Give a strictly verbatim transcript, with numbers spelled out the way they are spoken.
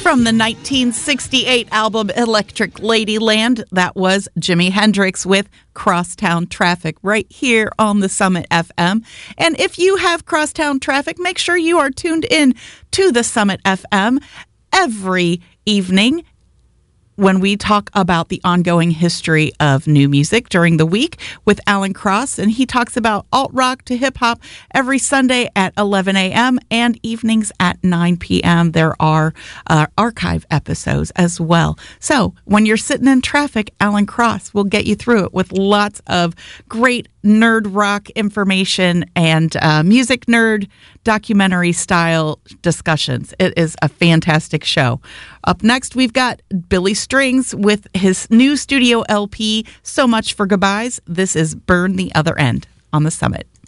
From the nineteen sixty-eight album Electric Ladyland, that was Jimi Hendrix with Crosstown Traffic right here on the Summit F M. And if you have Crosstown Traffic, make sure you are tuned in to the Summit F M every evening when we talk about the ongoing history of new music during the week with Alan Cross. And he talks about alt-rock to hip-hop every Sunday at eleven a.m. and evenings at nine p.m. There are uh, archive episodes as well. So when you're sitting in traffic, Alan Cross will get you through it with lots of great nerd rock information and uh, music nerd documentary style discussions. It is a fantastic show. Up next, we've got Billy Strings with his new studio L P, So Much for Goodbyes. This is Burn the Other End on the Summit.